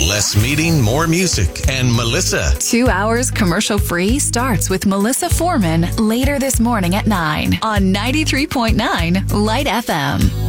Less meeting, more music, and Melissa. 2 hours commercial-free starts with Melissa Foreman later this morning at 9 on 93.9 Light FM.